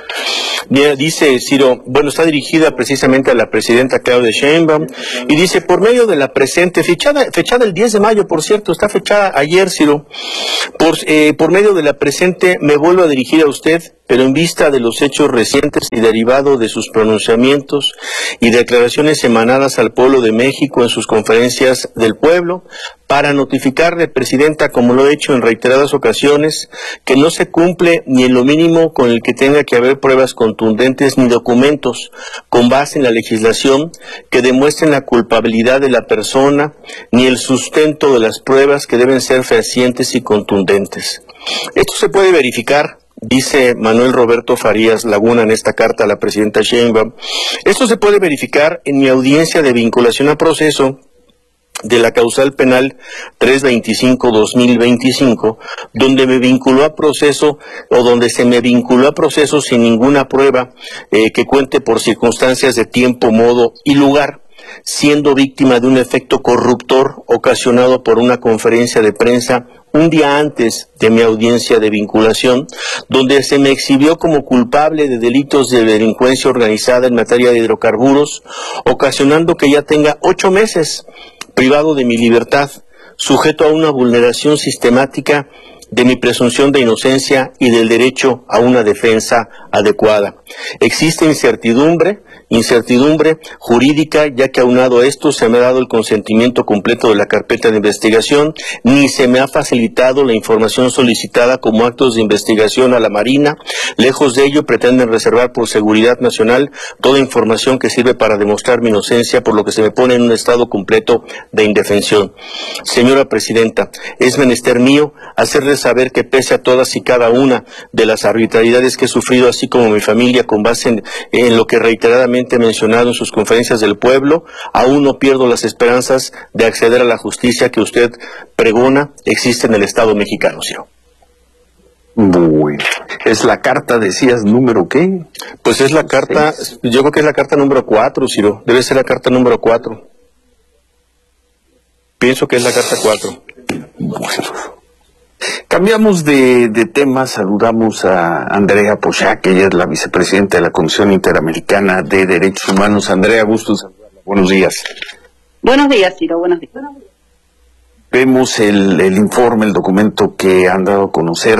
Dice Ciro, está dirigida precisamente a la presidenta Claudia Sheinbaum, y dice, por medio de la presente, fechada el 10 de mayo, por cierto, está fechada ayer, Ciro, por medio de la presente me vuelvo a dirigir a usted, pero en vista de los hechos recientes y derivado de sus pronunciamientos y declaraciones emanadas al pueblo de México en sus conferencias del pueblo, para notificarle, presidenta, como lo he hecho en reiteradas ocasiones, que no se cumple ni en lo mínimo con el que tenga que haber pruebas contundentes ni documentos con base en la legislación que demuestren la culpabilidad de la persona, ni el sustento de las pruebas que deben ser fehacientes y contundentes. Esto se puede verificar, dice Manuel Roberto Farías Laguna en esta carta a la presidenta Sheinbaum. Esto se puede verificar en mi audiencia de vinculación a proceso de la causal penal 325-2025, donde me vinculó a proceso, o donde se me vinculó a proceso sin ninguna prueba que cuente por circunstancias de tiempo, modo y lugar, siendo víctima de un efecto corruptor ocasionado por una conferencia de prensa un día antes de mi audiencia de vinculación, donde se me exhibió como culpable de delitos de delincuencia organizada en materia de hidrocarburos, ocasionando que ya tenga 8 meses privado de mi libertad, sujeto a una vulneración sistemática de mi presunción de inocencia y del derecho a una defensa adecuada. Existe incertidumbre jurídica, ya que aunado a esto se me ha dado el consentimiento completo de la carpeta de investigación, ni se me ha facilitado la información solicitada como actos de investigación a la Marina. Lejos de ello, pretenden reservar por seguridad nacional toda información que sirve para demostrar mi inocencia, por lo que se me pone en un estado completo de indefensión. Señora Presidenta, es menester mío hacerles saber que pese a todas y cada una de las arbitrariedades que he sufrido, así como mi familia, con base en lo que reiteradamente he mencionado en sus conferencias del pueblo, aún no pierdo las esperanzas de acceder a la justicia que usted pregona existe en el Estado mexicano, Ciro. Bueno, ¿es la carta, decías, número qué? Pues es la carta, yo creo que es la carta número 4, Ciro, debe ser la carta número 4. Pienso que es la carta 4. Bueno. Cambiamos de tema, saludamos a Andrea Pochac, ella es la vicepresidenta de la Comisión Interamericana de Derechos Humanos. Andrea, gusto saludarla. Buenos días. Buenos días, Ciro, buenos días. vemos el informe, el documento que han dado a conocer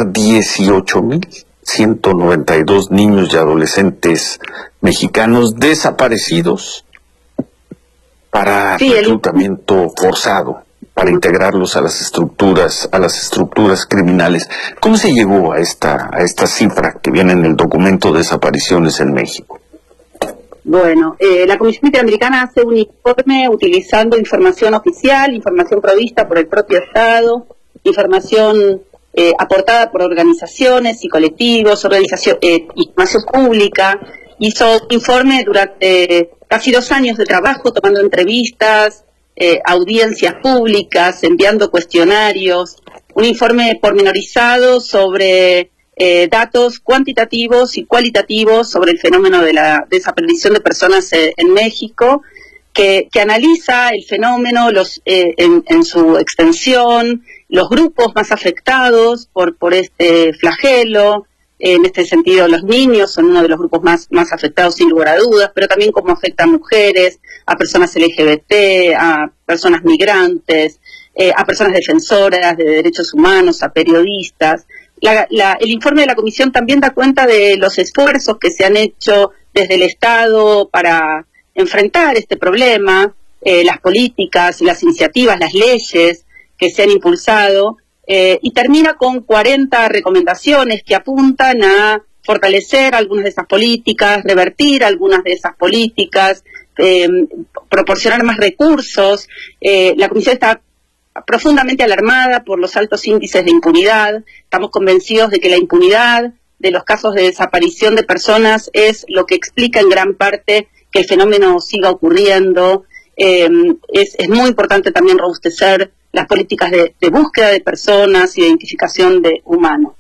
18,192 niños y adolescentes mexicanos desaparecidos para reclutamiento forzado, para integrarlos a las estructuras criminales. ¿Cómo se llegó a esta cifra que viene en el documento de desapariciones en México? Bueno, la Comisión Interamericana hace un informe utilizando información oficial, información provista por el propio Estado, información aportada por organizaciones y colectivos, información pública. Hizo un informe durante casi 2 años de trabajo, tomando entrevistas, audiencias públicas, enviando cuestionarios, un informe pormenorizado sobre datos cuantitativos y cualitativos sobre el fenómeno de la desaparición de personas en México, que analiza el fenómeno en su extensión, los grupos más afectados por este flagelo. En este sentido, los niños son uno de los grupos más afectados, sin lugar a dudas, pero también cómo afecta a mujeres, a personas LGBT, a personas migrantes, a personas defensoras de derechos humanos, a periodistas. El informe de la Comisión también da cuenta de los esfuerzos que se han hecho desde el Estado para enfrentar este problema, las políticas, las iniciativas, las leyes que se han impulsado, y termina con 40 recomendaciones que apuntan a fortalecer algunas de esas políticas, revertir algunas de esas políticas, proporcionar más recursos. La Comisión está profundamente alarmada por los altos índices de impunidad. Estamos convencidos de que la impunidad de los casos de desaparición de personas es lo que explica en gran parte que el fenómeno siga ocurriendo. Es muy importante también robustecer las políticas de búsqueda de personas, identificación de humanos.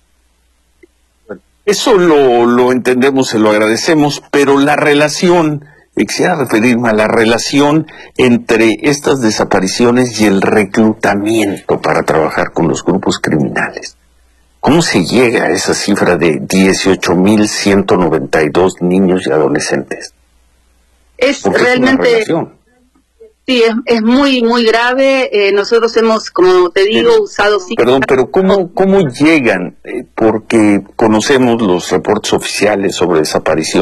Eso lo entendemos, se lo agradecemos, pero la relación, quisiera referirme a la relación entre estas desapariciones y el reclutamiento para trabajar con los grupos criminales. ¿Cómo se llega a esa cifra de 18,192 niños y adolescentes? Es realmente... Sí, es muy, muy grave. Nosotros hemos, como te digo, usado... Perdón, pero ¿cómo llegan? Porque conocemos los reportes oficiales sobre desaparición